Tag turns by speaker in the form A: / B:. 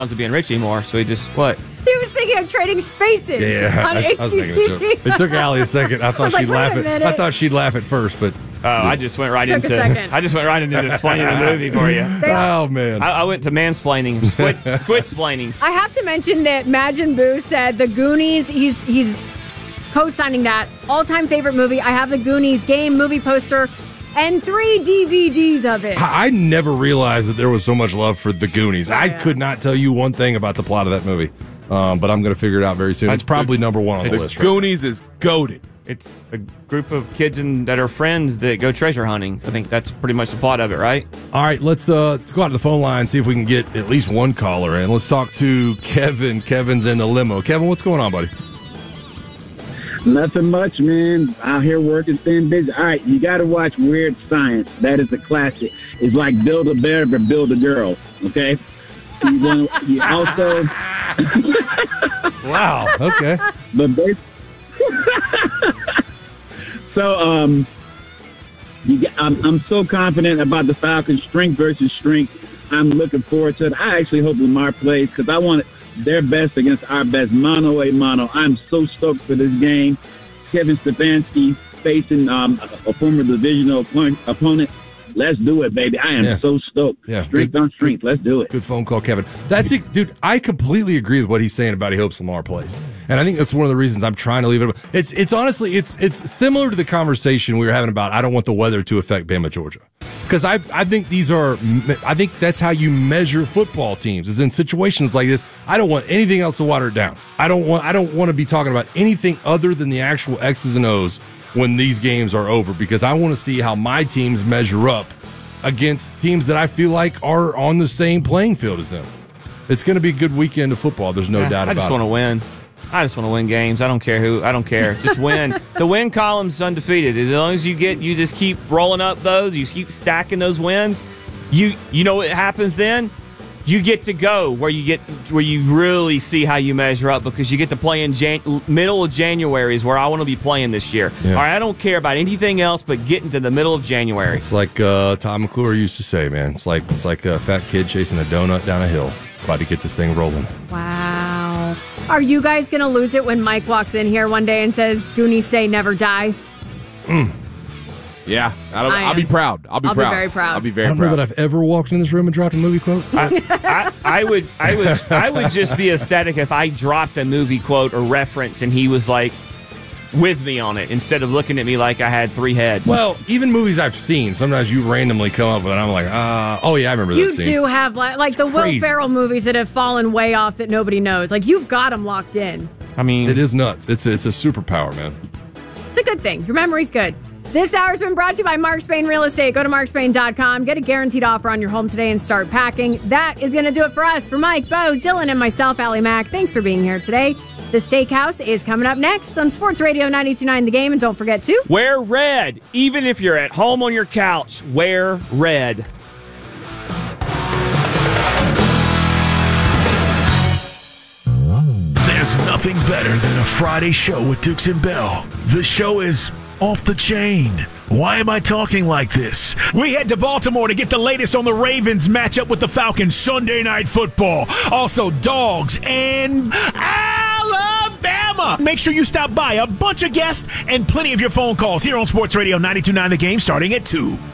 A: to be in Rich anymore, so he just, what?
B: He was thinking of trading spaces on HGTV.
C: It took Allie a second. I thought she'd laugh
B: minute.
C: I thought she'd laugh at first, but
A: I just went right
B: Took a second.
A: into explaining the movie for you.
C: oh man.
A: I went to mansplaining, squid-splaining.
B: I have to mention that Majin Buu said The Goonies, he's co-signing that. All-time favorite movie. I have The Goonies game, movie poster, and 3 DVDs of it.
C: I never realized that there was so much love for The Goonies.
B: Yeah.
C: I could not tell you one thing about the plot of that movie, but I'm going to figure it out very soon. It's probably number one on the list.
D: The Goonies is goated.
A: It's a group of kids that are friends that go treasure hunting. I think that's pretty much the plot of it, right?
C: All right, let's go out to the phone line and see if we can get at least one caller in. Let's talk to Kevin. Kevin's in the limo. Kevin, what's going on, buddy?
E: Nothing much, man. Out here working, staying busy. All right, you got to watch Weird Science. That is a classic. It's like Build-A-Bear, but Build-A-Girl, okay? You also...
C: Wow, okay.
E: But so, I'm so confident about the Falcons' strength versus strength. I'm looking forward to it. I actually hope Lamar plays because I want their best against our best, mano a mano. I'm so stoked for this game. Kevin Stefanski facing a former divisional opponent. Let's do it, baby. I am so stoked.
C: Yeah.
E: Strength on strength. Let's do it.
C: Good phone call, Kevin. That's it, dude. I completely agree with what he's saying about he hopes Lamar plays. And I think that's one of the reasons I'm trying to leave it. It's honestly, it's similar to the conversation we were having about I don't want the weather to affect Bama, Georgia. Because I think I think that's how you measure football teams is in situations like this. I don't want anything else to water it down. I don't want to be talking about anything other than the actual X's and O's when these games are over, because I want to see how my teams measure up against teams that I feel like are on the same playing field as them. It's going to be a good weekend of football. There's no doubt about it.
A: I just want to win. I just want to win games. I don't care who. I don't care. Just win. The win column's undefeated. As long as you just keep rolling up those, you keep stacking those wins, you know what happens then? You get to go where you really see how you measure up, because you get to play in middle of January is where I want to be playing this year.
C: Yeah.
A: All right, I don't care about anything else but getting to the middle of January.
C: It's like Tom McClure used to say, man. It's like a fat kid chasing a donut down a hill. About to get this thing rolling.
B: Wow. Are you guys going to lose it when Mike walks in here one day and says, Goonies say never die?
D: Yeah, I'll be proud. I'll be
B: I'll be very proud.
D: I'll be very
C: I don't
D: proud.
C: know that I've ever walked in this room and dropped a movie quote.
A: I would just be ecstatic if I dropped a movie quote or reference and he was like with me on it instead of looking at me like I had 3 heads.
C: Well, even movies I've seen, sometimes you randomly come up with it, and I'm like, oh yeah, I remember that scene.
B: You do have like the
C: crazy.
B: Will Ferrell movies that have fallen way off that nobody knows. Like, you've got them locked in.
A: I mean,
C: It is nuts. It's a superpower, man.
B: It's a good thing. Your memory's good. This hour's been brought to you by Mark Spain Real Estate. Go to markspain.com. Get a guaranteed offer on your home today and start packing. That is going to do it for us. For Mike, Bo, Dylan, and myself, Allie Mack, thanks for being here today. The Steakhouse is coming up next on Sports Radio 92.9 The Game. And don't forget to
A: wear red. Even if you're at home on your couch, wear red.
F: There's nothing better than a Friday show with Dukes and Bell. The show is off the chain. Why am I talking like this?
G: We head to Baltimore to get the latest on the Ravens matchup with the Falcons Sunday Night Football. Also, dogs and Alabama. Make sure you stop by. A bunch of guests and plenty of your phone calls here on Sports Radio 92.9 The Game starting at 2.